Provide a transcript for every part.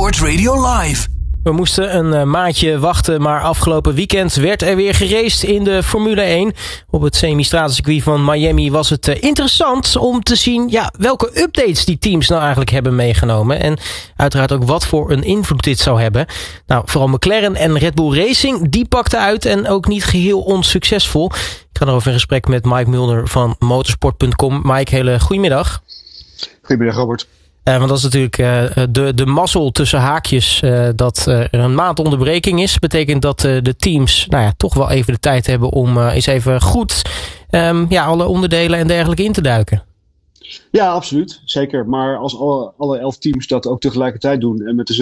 Motorsport Radio Live. We moesten een maandje wachten, maar afgelopen weekend werd er weer geraced in de Formule 1. Op het semi-stratencircuit van Miami was het interessant om te zien welke updates die teams nou eigenlijk hebben meegenomen. En uiteraard ook wat voor een invloed dit zou hebben. Nou, vooral McLaren en Red Bull Racing, die pakten uit en ook niet geheel onsuccesvol. Ik ga erover in gesprek met Mike Mulder van motorsport.com. Mike, hele goedemiddag. Goedemiddag, Robert. Want dat is natuurlijk de mazzel tussen haakjes dat er een maand onderbreking is. Betekent dat de teams toch wel even de tijd hebben om eens even goed alle onderdelen en dergelijke in te duiken. Ja, absoluut. Zeker. Maar als alle 11 teams dat ook tegelijkertijd doen en met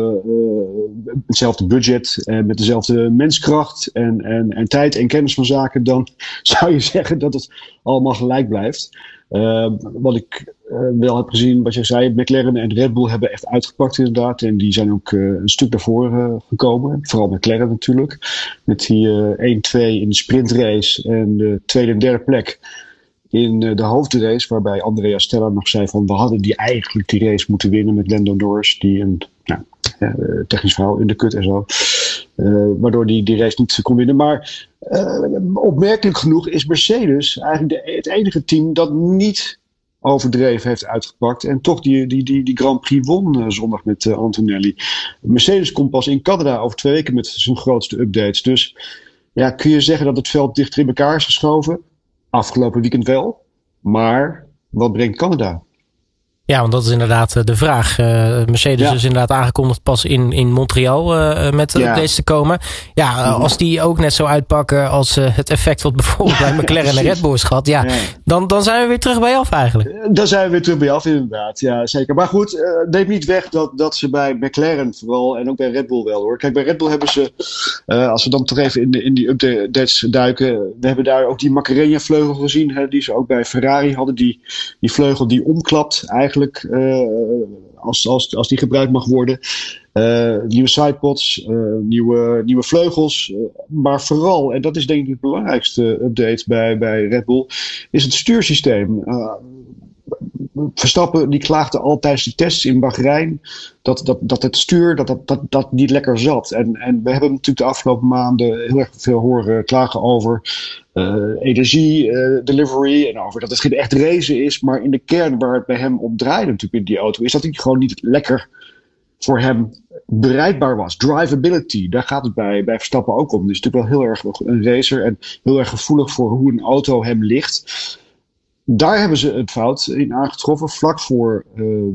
hetzelfde budget en met dezelfde menskracht en tijd en kennis van zaken, dan zou je zeggen dat het allemaal gelijk blijft. Wat ik wel heb gezien, wat je zei, McLaren en Red Bull hebben echt uitgepakt inderdaad. En die zijn ook een stuk naar voren gekomen. Vooral McLaren natuurlijk. Met die 1-2 in de sprintrace en de tweede en derde plek in de hoofdrace. Waarbij Andrea Stella nog zei van we hadden eigenlijk die race moeten winnen met Lando Norris. Die een technisch verhaal undercut en zo. Waardoor die race niet kon winnen. Maar opmerkelijk genoeg is Mercedes eigenlijk het enige team dat niet overdreven heeft uitgepakt. En toch die Grand Prix won zondag met Antonelli. Mercedes komt pas in Canada over 2 weken met zijn grootste updates. Dus kun je zeggen dat het veld dichter in elkaar is geschoven? Afgelopen weekend wel. Maar wat brengt Canada? Ja, want dat is inderdaad de vraag. Mercedes is inderdaad aangekondigd pas in Montreal met updates te komen. Als die ook net zo uitpakken als het effect wat bijvoorbeeld bij McLaren en Red Bull is gehad. Dan zijn we weer terug bij af eigenlijk. Dan zijn we weer terug bij af inderdaad. Ja, zeker. Maar goed, neem niet weg dat ze bij McLaren vooral en ook bij Red Bull wel hoor. Kijk, bij Red Bull hebben ze, als we dan toch even in die updates duiken. We hebben daar ook die Macarena vleugel gezien. Hè, die ze ook bij Ferrari hadden. Die vleugel die omklapt eigenlijk. Als die gebruikt mag worden. Nieuwe sidepods, nieuwe vleugels. Maar vooral, en dat is denk ik het belangrijkste update bij Red Bull, is het stuursysteem. Verstappen die klaagde al tijdens de tests in Bahrein dat het stuur dat niet lekker zat. En we hebben natuurlijk de afgelopen maanden heel erg veel horen klagen over energie, delivery en over dat het geen echt racen is. Maar in de kern waar het bij hem op draaide natuurlijk in die auto is dat hij gewoon niet lekker voor hem bereikbaar was. Drivability, daar gaat het bij Verstappen ook om. Het is natuurlijk wel heel erg een racer en heel erg gevoelig voor hoe een auto hem ligt. Daar hebben ze een fout in aangetroffen vlak voor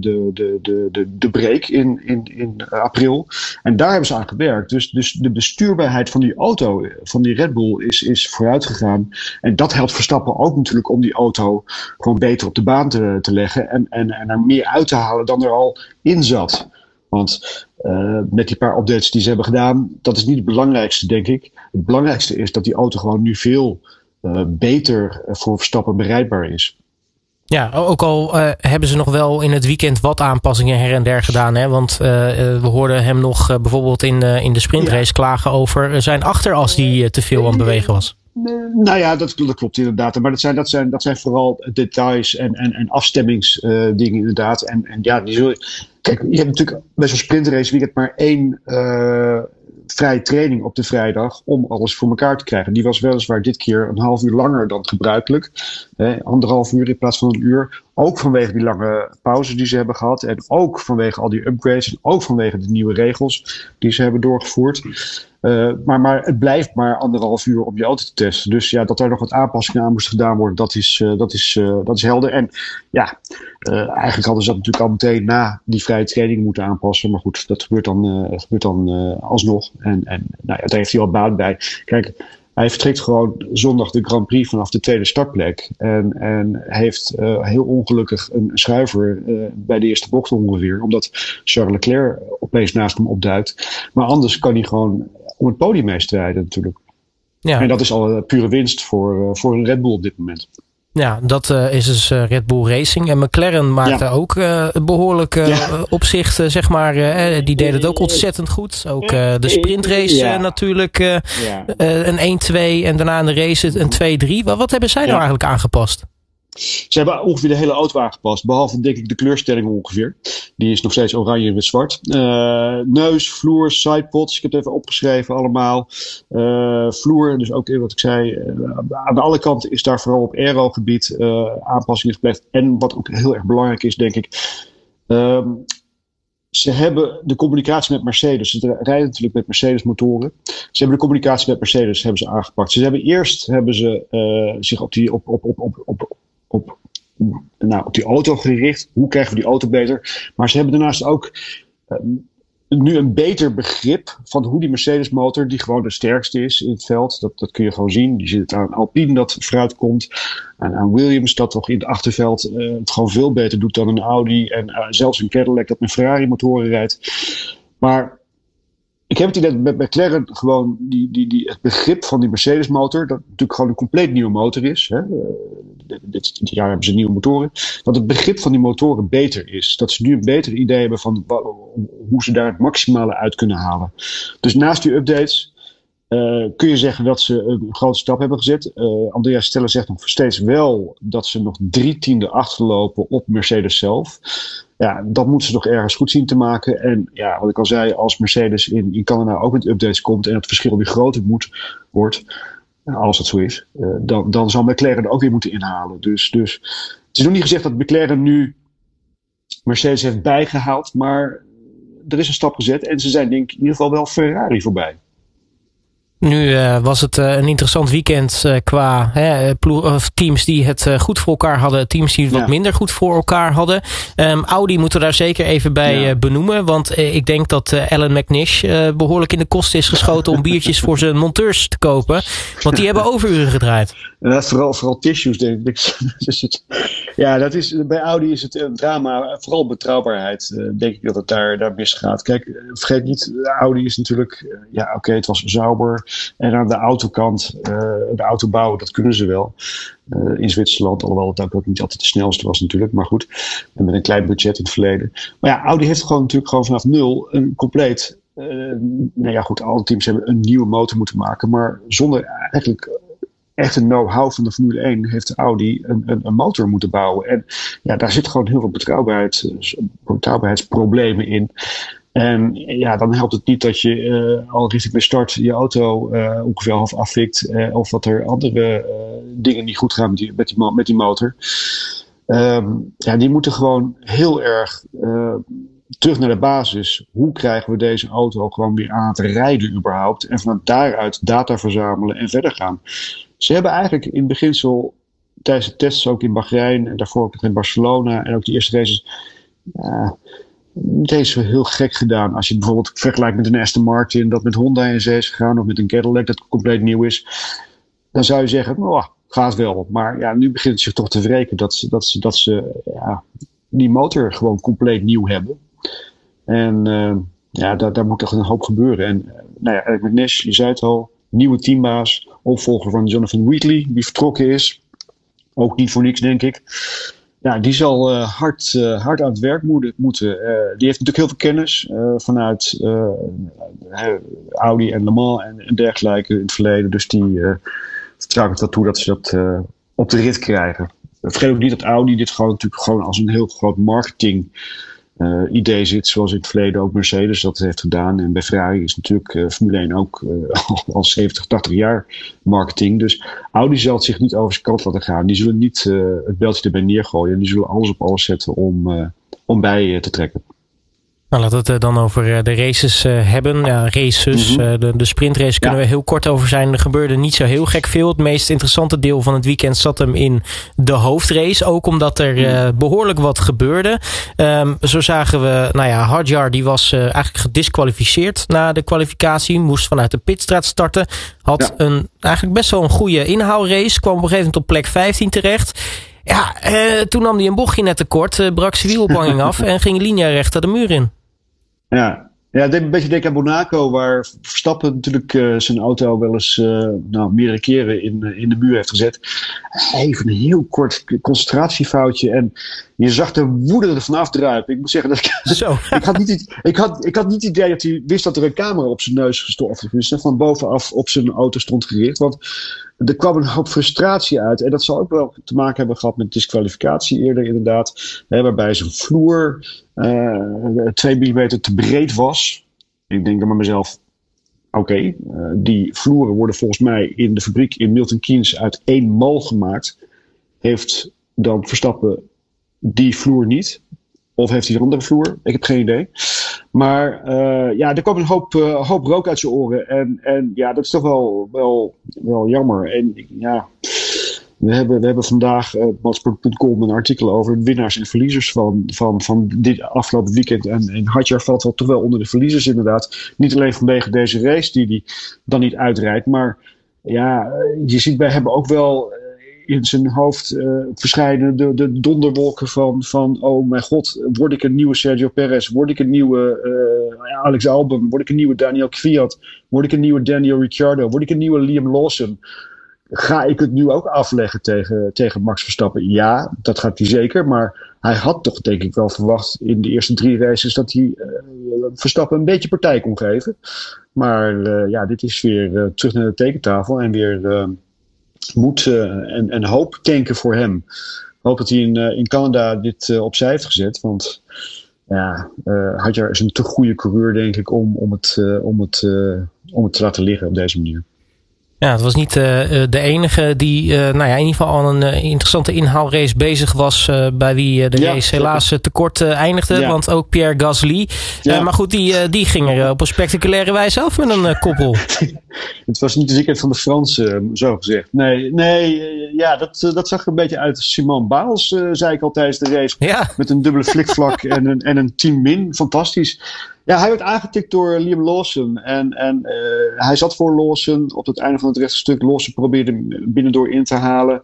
de break in april. En daar hebben ze aan gewerkt. Dus de bestuurbaarheid van die auto, van die Red Bull, is vooruit gegaan. En dat helpt Verstappen ook natuurlijk om die auto gewoon beter op de baan te leggen. En er meer uit te halen dan er al in zat. Want met die paar updates die ze hebben gedaan, dat is niet het belangrijkste, denk ik. Het belangrijkste is dat die auto gewoon nu veel beter voor Verstappen bereikbaar is. Ja, ook al hebben ze nog wel in het weekend wat aanpassingen her en der gedaan. Hè? Want we hoorden hem nog bijvoorbeeld in de sprintrace klagen over zijn achteras die te veel aan het bewegen was. Nou ja, dat klopt inderdaad. Maar dat zijn vooral details en afstemmingsdingen inderdaad. En die zullen. Kijk, je hebt natuurlijk bij zo'n sprintrace weekend maar 1 vrije training op de vrijdag om alles voor elkaar te krijgen. Die was weliswaar dit keer een half uur langer dan gebruikelijk. 1,5 uur in plaats van 1 uur. Ook vanwege die lange pauzes die ze hebben gehad. En ook vanwege al die upgrades. En ook vanwege de nieuwe regels die ze hebben doorgevoerd. Maar het blijft maar 1,5 uur om je auto te testen. Dus dat daar nog wat aanpassingen aan moesten gedaan worden, dat is helder. En eigenlijk hadden ze dat natuurlijk al meteen na die vrije training moeten aanpassen. Maar goed, dat gebeurt dan alsnog. En daar heeft hij wel baat bij. Kijk, hij vertrekt gewoon zondag de Grand Prix vanaf de tweede startplek. En heeft heel ongelukkig een schuiver bij de eerste bocht ongeveer. Omdat Charles Leclerc opeens naast hem opduikt. Maar anders kan hij gewoon om het podium meestrijden natuurlijk. Ja. En dat is al pure winst voor een Red Bull op dit moment. Ja, dat is dus Red Bull Racing. En McLaren maakte ook behoorlijk opzicht, zeg maar. Die deden het ook ontzettend goed. Ook de sprintrace natuurlijk. Een 1-2 en daarna in de race een 2-3. Wat hebben zij nou eigenlijk aangepast? Ze hebben ongeveer de hele auto aangepast. Behalve, denk ik, de kleurstelling ongeveer. Die is nog steeds oranje met zwart. Neus, vloer, sidepods. Ik heb het even opgeschreven allemaal. Vloer, dus ook wat ik zei. Aan de andere kant is daar vooral op aerogebied aanpassing gepleegd. En wat ook heel erg belangrijk is, denk ik. Ze hebben de communicatie met Mercedes. Ze rijden natuurlijk met Mercedes motoren. Ze hebben de communicatie met Mercedes aangepakt. Ze hebben eerst zich op die auto gericht. Hoe krijgen we die auto beter? Maar ze hebben daarnaast ook nu een beter begrip van hoe die Mercedes motor, die gewoon de sterkste is in het veld. Dat kun je gewoon zien. Je ziet het aan Alpine dat vooruit komt. En aan Williams dat toch in het achterveld het gewoon veel beter doet dan een Audi. En zelfs een Cadillac dat met Ferrari motoren rijdt. Maar ik heb het idee dat met McLaren gewoon het begrip van die Mercedes motor, dat natuurlijk gewoon een compleet nieuwe motor is. Hè. Dit jaar hebben ze nieuwe motoren. Dat het begrip van die motoren beter is. Dat ze nu een beter idee hebben van hoe ze daar het maximale uit kunnen halen. Dus naast die updates kun je zeggen dat ze een grote stap hebben gezet. Andreas Stella zegt nog steeds wel dat ze nog 3/10 achterlopen op Mercedes zelf. Ja, dat moeten ze toch ergens goed zien te maken. En ja, wat ik al zei, als Mercedes in Canada ook met updates komt en het verschil weer groter wordt, als dat zo is, dan zal McLaren er ook weer moeten inhalen. Dus het is nog niet gezegd dat McLaren nu Mercedes heeft bijgehaald, maar er is een stap gezet en ze zijn denk ik in ieder geval wel Ferrari voorbij. Nu was het een interessant weekend qua teams die het goed voor elkaar hadden. Teams die het wat minder goed voor elkaar hadden. Audi moeten we daar zeker even bij benoemen. Want ik denk dat Alan McNish behoorlijk in de kosten is geschoten om biertjes voor zijn monteurs te kopen. Want die hebben overuren gedraaid. Vooral tissues denk ik. Ja, bij Audi is het een drama. Vooral betrouwbaarheid denk ik dat het daar misgaat. Kijk, vergeet niet, Audi is natuurlijk, het was Sauber. En aan de autokant, de autobouw, dat kunnen ze wel. In Zwitserland, alhoewel het ook niet altijd de snelste was natuurlijk. Maar goed, en met een klein budget in het verleden. Maar ja, Audi heeft natuurlijk gewoon vanaf nul een compleet. Alle teams hebben een nieuwe motor moeten maken. Maar zonder eigenlijk echt een know-how van de Formule 1 heeft Audi een motor moeten bouwen. En ja, daar zit gewoon heel veel betrouwbaarheidsproblemen in. En ja, dan helpt het niet dat je al richting bij start je auto ongeveer half afvikt. Of dat er andere dingen niet goed gaan met die motor. Die moeten gewoon heel erg terug naar de basis. Hoe krijgen we deze auto gewoon weer aan het rijden überhaupt? En vanuit daaruit data verzamelen en verder gaan. Ze hebben eigenlijk in beginsel tijdens de tests ook in Bahrein en daarvoor ook in Barcelona en ook de eerste races niet eens zo heel gek gedaan. Als je het bijvoorbeeld vergelijkt met een Aston Martin dat met Honda in zee is gegaan of met een Cadillac dat compleet nieuw is, dan zou je zeggen, gaat wel. Maar ja, nu begint het zich toch te wreken dat ze die motor gewoon compleet nieuw hebben. En daar moet toch een hoop gebeuren. En Eric McNish, je zei het al, nieuwe teambaas, opvolger van Jonathan Wheatley, die vertrokken is. Ook niet voor niks, denk ik. Ja, die zal hard aan het werk moeten. Die heeft natuurlijk heel veel kennis vanuit Audi en Le Mans en dergelijke in het verleden. Dus die vertrouw ik wel toe dat ze dat op de rit krijgen. Vergeet ook niet dat Audi dit natuurlijk gewoon als een heel groot marketing idee zit, zoals in het verleden ook Mercedes dat heeft gedaan. En bij Ferrari is natuurlijk Formule 1 ook al 70, 80 jaar marketing. Dus Audi zal het zich niet over zijn kant laten gaan. Die zullen niet het beltje erbij neergooien. En die zullen alles op alles zetten om bij te trekken. Nou, laten we het dan over de races hebben. Ja, races. De sprintrace kunnen we heel kort over zijn. Er gebeurde niet zo heel gek veel. Het meest interessante deel van het weekend zat hem in de hoofdrace. Ook omdat er behoorlijk wat gebeurde. Zo zagen we, Hadjar die was eigenlijk gedisqualificeerd na de kwalificatie. Moest vanuit de pitstraat starten. Had eigenlijk best wel een goede inhaalrace. Kwam op een gegeven moment op plek 15 terecht. Ja, toen nam hij een bochtje net te kort. Brak zijn wielophanging af en ging linearecht de muur in. Ja, het deed een beetje denken aan Monaco, waar Verstappen natuurlijk zijn auto wel eens meerdere keren in de muur heeft gezet. Even een heel kort concentratiefoutje en je zag de woede ervan afdruipen. Ik moet zeggen dat ik had niet het idee dat hij wist dat er een camera op zijn neus gestopt van bovenaf op zijn auto stond gericht. Want er kwam een hoop frustratie uit. En dat zal ook wel te maken hebben gehad met disqualificatie eerder inderdaad. Waarbij zijn vloer 2 millimeter te breed was. Ik denk dan bij mezelf, oké, die vloeren worden volgens mij in de fabriek in Milton Keynes uit 1 mol gemaakt. Heeft dan Verstappen die vloer niet? Of heeft hij een andere vloer? Ik heb geen idee. Maar er kwam een hoop rook uit zijn oren. En ja, dat is toch wel jammer. En ja, we hebben vandaag op motorsport.com een artikel over de winnaars en verliezers van dit afgelopen weekend. En Hadjar valt wel toch wel onder de verliezers inderdaad. Niet alleen vanwege deze race die hij dan niet uitrijdt. Maar ja, je ziet, wij hebben ook wel in zijn hoofd verschijnen de donderwolken van oh mijn god, word ik een nieuwe Sergio Perez, word ik een nieuwe Alex Albon, word ik een nieuwe Daniel Kvyat, word ik een nieuwe Daniel Ricciardo, word ik een nieuwe Liam Lawson. Ga ik het nu ook afleggen tegen Max Verstappen? Ja, dat gaat hij zeker, maar hij had toch denk ik wel verwacht in de eerste 3 races dat hij Verstappen een beetje partij kon geven. Maar dit is weer terug naar de tekentafel en weer moed en hoop tanken voor hem. Ik hoop dat hij in Canada dit opzij heeft gezet. Want ja, Hadjar is een te goede coureur, denk ik, om het te laten liggen op deze manier. Ja, het was niet de enige die in ieder geval al een interessante inhaalrace bezig was. Bij wie de race helaas tekort eindigde. Ja. Want ook Pierre Gasly. Ja. Maar goed, die ging er op een spectaculaire wijze af met een koppel. Het was niet de weekend van de Fransen, zo gezegd. Nee, dat zag er een beetje uit. Simone Biles, zei ik al tijdens de race. Ja. Met een dubbele flikvlak en een 10 min. Fantastisch. Ja, hij werd aangetikt door Liam Lawson. En hij zat voor Lawson op het einde van het rechte stuk. Lawson probeerde hem binnendoor in te halen.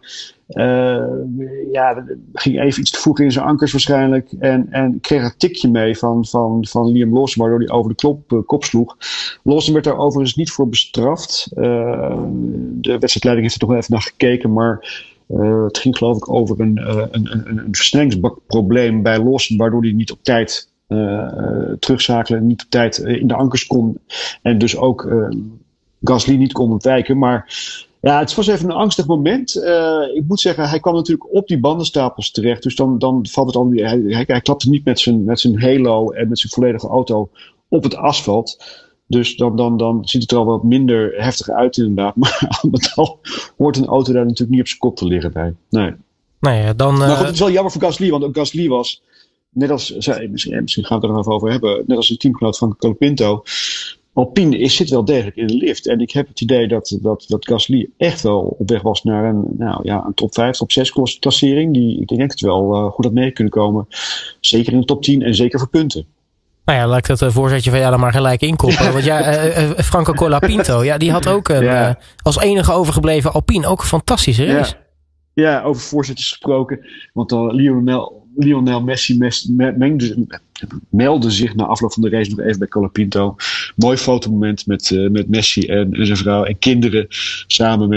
Ging even iets te vroeg in zijn ankers waarschijnlijk. En kreeg een tikje mee van Liam Lawson, waardoor hij over de kop sloeg. Lawson werd daar overigens niet voor bestraft. De wedstrijdleiding heeft er toch wel even naar gekeken, maar het ging geloof ik over een versnellingsbakprobleem bij Lawson, waardoor hij niet op tijd terugschakelen, niet op tijd in de ankers kon en dus ook Gasly niet kon ontwijken. Maar ja, het was even een angstig moment. Ik moet zeggen, hij kwam natuurlijk op die bandenstapels terecht, dus dan valt het al. Hij klapte niet met zijn halo en met zijn volledige auto op het asfalt. Dus dan ziet het er al wat minder heftig uit inderdaad. Maar al met al hoort een auto daar natuurlijk niet op zijn kop te liggen bij. Nee. Nou ja, dan, maar goed, het is wel jammer voor Gasly, want ook Gasly was, net als, misschien gaan we het er nog even over hebben, net als een teamgenoot van Colapinto, Alpine zit wel degelijk in de lift. En ik heb het idee dat Gasly echt wel op weg was naar een top 5, top 6 klassering. Ik denk dat het wel goed had mee kunnen komen. Zeker in de top 10 en zeker voor punten. Nou ja, laat ik dat voorzetje van jou dan maar gelijk inkoppen. Want Franco Colapinto, die had ook als enige overgebleven Alpine ook een fantastische race. Ja, over voorzetjes gesproken. Want Lionel Messi meldde zich na afloop van de race nog even bij Colapinto. Mooi fotomoment met Messi en zijn vrouw en kinderen samen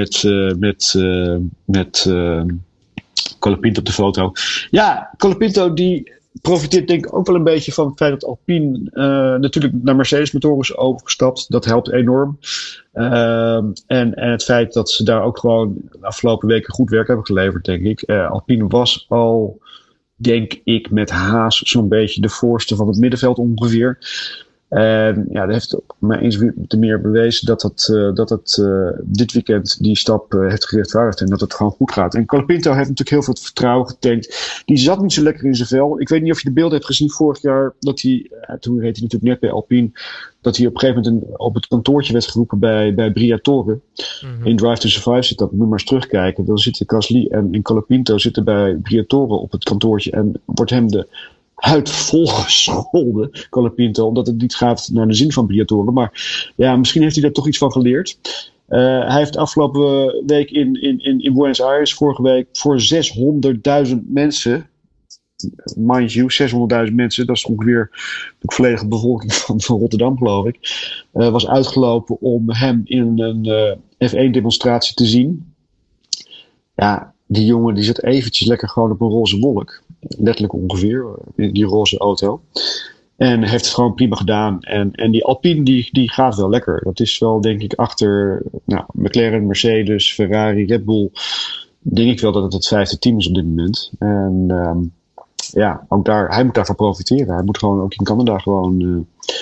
met Colapinto op de foto. Ja, Colapinto die profiteert denk ik ook wel een beetje van het feit dat Alpine natuurlijk naar Mercedes motoren is overgestapt. Dat helpt enorm. En het feit dat ze daar ook gewoon de afgelopen weken goed werk hebben geleverd, denk ik. Alpine was al, denk ik, met Haas zo'n beetje de voorste van het middenveld ongeveer. En dat heeft ook maar eens te meer bewezen dat het dit weekend die stap heeft gerechtvaardigd en dat het gewoon goed gaat. En Colapinto heeft natuurlijk heel veel vertrouwen getankt. Die zat niet zo lekker in zijn vel. Ik weet niet of je de beelden hebt gezien vorig jaar, dat hij, toen reed hij natuurlijk net bij Alpine, dat hij op een gegeven moment op het kantoortje werd geroepen bij Briatore. Mm-hmm. In Drive to Survive zit dat, moet maar eens terugkijken. Dan zitten Gasly en Colapinto zitten bij Briatore op het kantoortje en wordt hem de huid volgescholden, Colapinto, omdat het niet gaat naar de zin van Briatore. Maar ja, misschien heeft hij daar toch iets van geleerd. Hij heeft afgelopen week in Buenos Aires, vorige week, voor 600.000 mensen, mind you, 600.000 mensen, dat is ongeveer de volledige bevolking van Rotterdam, geloof ik, was uitgelopen om hem in een F1-demonstratie te zien. Ja, die jongen die zit eventjes lekker gewoon op een roze wolk. Letterlijk ongeveer, in die roze auto. En heeft het gewoon prima gedaan. En die Alpine die gaat wel lekker. Dat is wel denk ik achter McLaren, Mercedes, Ferrari, Red Bull. Denk ik wel dat het 5e team is op dit moment. En ook hij moet daarvan profiteren. Hij moet gewoon ook in Canada gewoon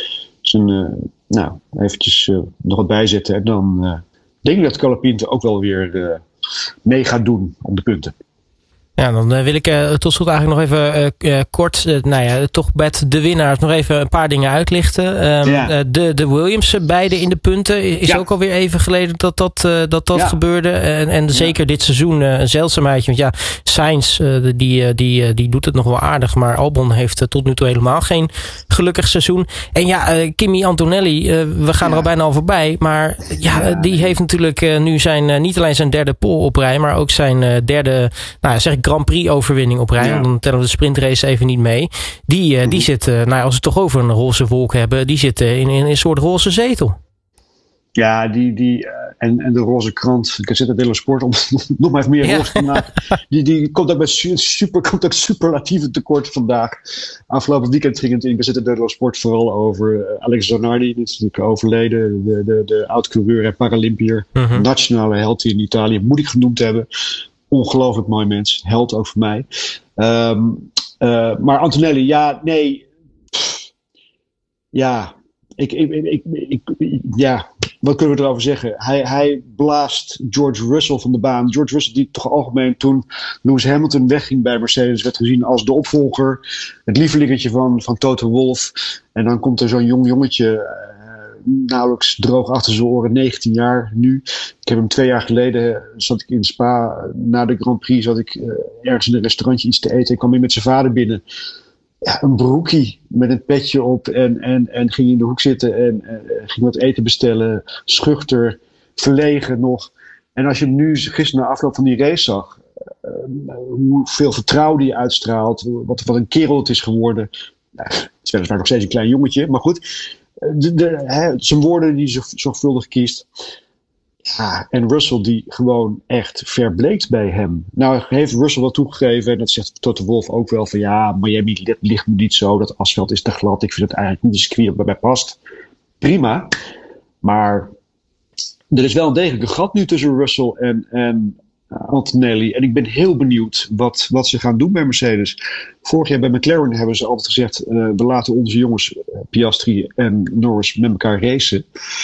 eventjes nog wat bijzetten. En dan denk ik dat Colapinto ook wel weer mee gaat doen om de punten. Ja, dan wil ik tot slot eigenlijk nog even kort, toch met de winnaars nog even een paar dingen uitlichten. De Williams, beide in de punten. Is ook alweer even geleden dat gebeurde. En zeker dit seizoen een zeldzaamheidje. Want Sainz, die doet het nog wel aardig. Maar Albon heeft tot nu toe helemaal geen gelukkig seizoen. En Kimi Antonelli, we gaan er al bijna al voorbij. Maar die heeft natuurlijk nu niet alleen zijn derde pole op rij, maar ook zijn derde, Grand Prix overwinning op rij. Dan tellen we de sprintrace even niet mee. Die zit, als we het toch over een roze wolk hebben, die zit in een soort roze zetel. Ja, en de roze krant, ik zit het hele sport om nog maar even meer roze te maken. Die komt ook met superlatieve tekort vandaag. Afgelopen weekend ging het in Gazzetta dello Sport vooral over Alex Zanardi. Die is natuurlijk overleden, de oud-coureur en Paralympiër. Nationale held in Italië, moet ik genoemd hebben. Ongelooflijk mooi mens. Held ook voor mij. Maar Antonelli, wat kunnen we erover zeggen? Hij blaast George Russell van de baan. George Russell die toch algemeen toen Lewis Hamilton wegging bij Mercedes werd gezien als de opvolger. Het lievelingetje van Toto Wolff. En dan komt er zo'n jong jongetje nauwelijks droog achter zijn oren, 19 jaar nu. Ik heb hem 2 jaar geleden, zat ik in Spa, na de Grand Prix, zat ik ergens in een restaurantje iets te eten. Ik kwam weer met zijn vader binnen. Ja, een broekie met een petje op en ging in de hoek zitten en ging wat eten bestellen. Schuchter, verlegen nog. En als je hem nu gisteren na afloop van die race zag, hoeveel vertrouwen die uitstraalt, wat een kerel het is geworden. Het is weliswaar nog steeds een klein jongetje, maar goed. Zijn woorden die zorgvuldig kiest. Ja, en Russell die gewoon echt verbleekt bij hem. Nou heeft Russell wel toegegeven, en dat zegt Toto Wolff ook wel, van Miami ligt me niet zo, dat asfalt is te glad, ik vind het eigenlijk niet een circuit dat bij past. Prima, maar er is wel een degelijke gat nu tussen Russell en Antonelli. En ik ben heel benieuwd wat ze gaan doen bij Mercedes. Vorig jaar bij McLaren hebben ze altijd gezegd, we laten onze jongens Piastri en Norris met elkaar racen.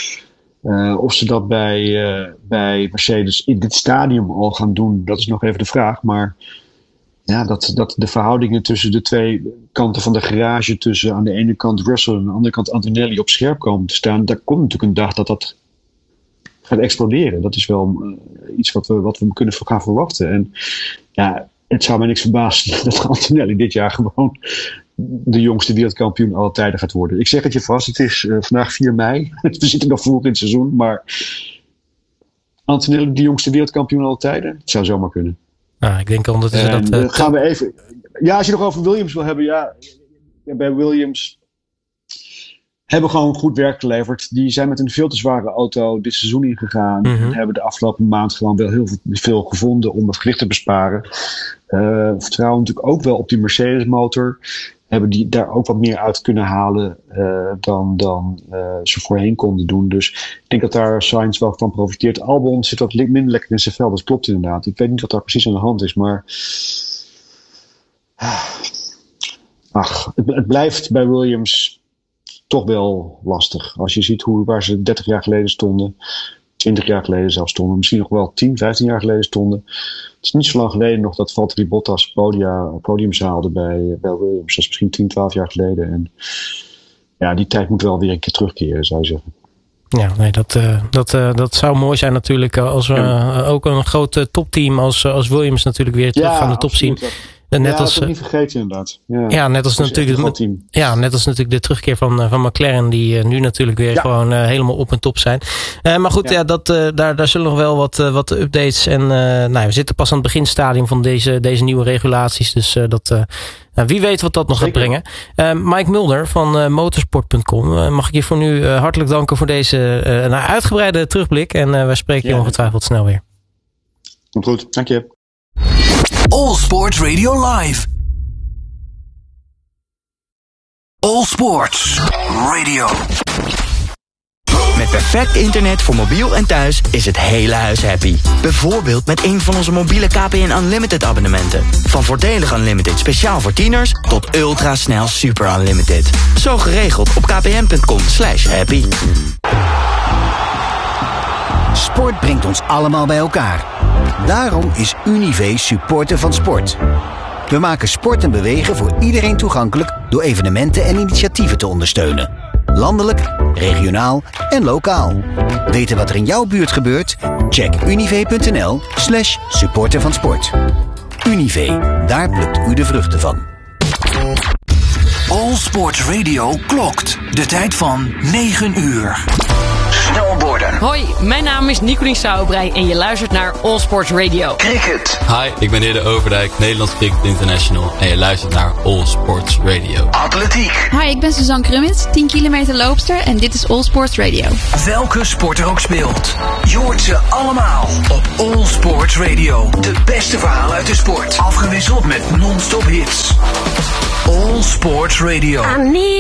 Of ze dat bij Mercedes in dit stadium al gaan doen, dat is nog even de vraag. Maar dat de verhoudingen tussen de twee kanten van de garage, tussen aan de ene kant Russell en aan de andere kant Antonelli op scherp komen te staan, daar komt natuurlijk een dag dat gaat exploderen. Dat is wel iets wat we kunnen gaan verwachten. En het zou mij niks verbazen dat Antonelli dit jaar gewoon de jongste wereldkampioen aller tijden gaat worden. Ik zeg het je vast, het is vandaag 4 mei. We zitten nog vroeg in het seizoen, maar Antonelli de jongste wereldkampioen aller tijden? Het zou zomaar kunnen. Ik denk al dat gaan we even. Ja, als je nog over Williams wil hebben, bij Williams hebben gewoon goed werk geleverd. Die zijn met een veel te zware auto dit seizoen ingegaan. En hebben de afgelopen maand gewoon wel heel veel gevonden om het gewicht te besparen. Vertrouwen natuurlijk ook wel op die Mercedes motor. Hebben die daar ook wat meer uit kunnen halen dan ze voorheen konden doen. Dus ik denk dat daar Sainz wel van profiteert. Albon zit wat minder lekker in zijn vel. Dat klopt inderdaad. Ik weet niet wat daar precies aan de hand is. Maar het blijft bij Williams toch wel lastig. Als je ziet waar ze 30 jaar geleden stonden, 20 jaar geleden zelfs stonden, misschien nog wel 10, 15 jaar geleden stonden. Het is niet zo lang geleden nog dat Valtteri Bottas podiums haalde bij Williams. Dat is misschien 10, 12 jaar geleden. En die tijd moet wel weer een keer terugkeren, zou je zeggen. Ja, nee, dat zou mooi zijn natuurlijk als we ook een groot topteam als Williams natuurlijk weer terug aan de top zien. Net als, dat niet vergeten inderdaad. Net als natuurlijk de terugkeer van McLaren, die nu natuurlijk weer gewoon helemaal op en top zijn. Maar goed, daar zullen nog wel wat updates. En we zitten pas aan het beginstadium van deze nieuwe regulaties. Dus wie weet wat dat nog gaat brengen. Mike Mulder van motorsport.com. Mag ik je voor nu hartelijk danken voor deze uitgebreide terugblik. En wij spreken je ongetwijfeld snel weer. Komt goed, dank je. All Sports Radio Live. All Sports Radio. Met perfect internet voor mobiel en thuis is het hele huis happy. Bijvoorbeeld met een van onze mobiele KPN Unlimited abonnementen. Van voordelig Unlimited speciaal voor tieners tot ultrasnel super unlimited. Zo geregeld op kpn.com/happy. Sport brengt ons allemaal bij elkaar. Daarom is Univé supporter van sport. We maken sport en bewegen voor iedereen toegankelijk door evenementen en initiatieven te ondersteunen. Landelijk, regionaal en lokaal. Weten wat er in jouw buurt gebeurt? Check univé.nl/supporter van sport. Univé, daar plukt u de vruchten van. All Sports Radio klokt. De tijd van 9 uur. Snowboarden. Hoi, mijn naam is Nicolien Sauerbrei en je luistert naar All Sports Radio. Cricket. Hi, ik ben Hidde Overdijk, Nederlands Cricket International en je luistert naar All Sports Radio. Atletiek. Hi, ik ben Suzanne Krumits, 10 kilometer loopster en dit is All Sports Radio. Welke sport er ook speelt, je hoort ze allemaal op All Sports Radio. De beste verhalen uit de sport, afgewisseld met non-stop hits. All Sports Radio.